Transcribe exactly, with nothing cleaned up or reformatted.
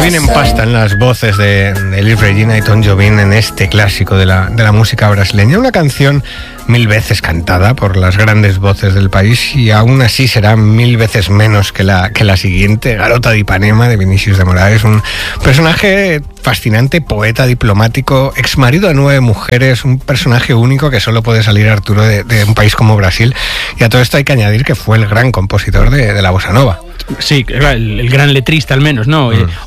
Se vienen pasta en las voces de, de Elis Regina y Tom Jobim en este clásico de la, de la música brasileña. Una canción mil veces cantada por las grandes voces del país y aún así será mil veces menos que la, que la siguiente, Garota de Ipanema, de Vinícius de Moraes. Un personaje fascinante, poeta, diplomático, exmarido de nueve mujeres, un personaje único que solo puede salir Arturo de, de un país como Brasil. Y a todo esto hay que añadir que fue el gran compositor de, de la bossa nova. Sí, el, el gran letrista al menos, ¿no? Mm. Eh,